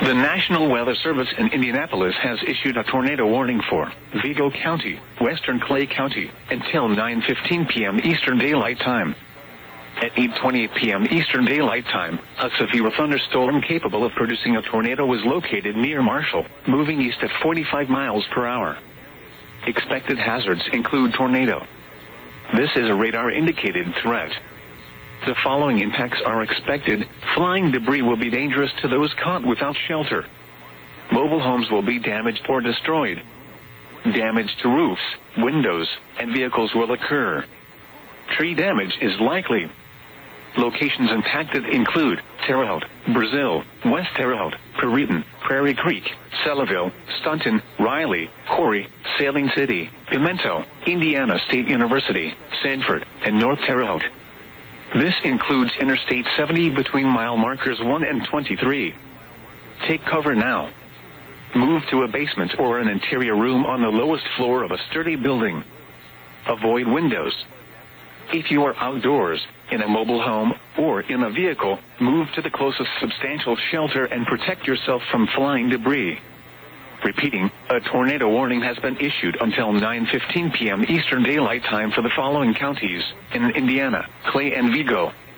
The National Weather Service in Indianapolis has issued a tornado warning for Vigo County, western Clay County, until 9:15 p.m. Eastern Daylight Time. At 8:28 p.m. Eastern Daylight Time, a severe thunderstorm capable of producing a tornado was located near Marshall, moving east at 45 miles per hour. Expected hazards include tornado. This is a radar-indicated threat. The following impacts are expected. Flying debris will be dangerous to those caught without shelter. Mobile homes will be damaged or destroyed. Damage to roofs, windows, and vehicles will occur. Tree damage is likely. Locations impacted include Terre Haute, Brazil, West Terre Haute, Perryton, Prairie Creek, Selleville, Stunton, Riley, Corry, Sailing City, Pimento, Indiana State University, Sanford, and North Terre Haute. This includes Interstate 70 between mile markers 1 and 23. Take cover now. Move to a basement or an interior room on the lowest floor of a sturdy building. Avoid windows. If you are outdoors, in a mobile home, or in a vehicle, move to the closest substantial shelter and protect yourself from flying debris. Repeating, a tornado warning has been issued until 9:15 p.m. Eastern Daylight Time for the following counties in Indiana, Clay and Vigo.